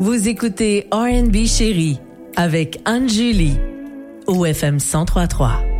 Vous écoutez R&B Chérie avec Anne-Julie, au FM 103.3.